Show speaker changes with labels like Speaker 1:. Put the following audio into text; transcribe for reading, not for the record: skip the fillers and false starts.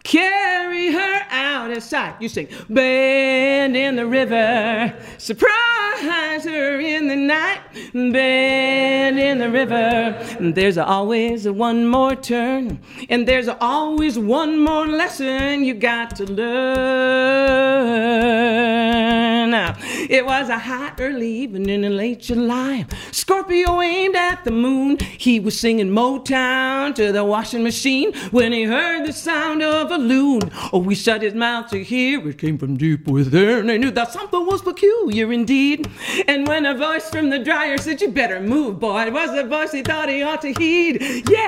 Speaker 1: carry her out of sight. You sing, bend in the river, surprise her in the night, bend in the river. There's always one more turn, and there's always one more lesson you got to learn. It was a hot early evening in late July. Scorpio aimed at the moon. He was singing Motown to the washing machine when he heard the sound of a loon. Oh, he shut his mouth to hear it came from deep within. He knew that something was peculiar indeed. And when a voice from the dryer said, "You better move, boy," it was the voice he thought he ought to heed. Yeah,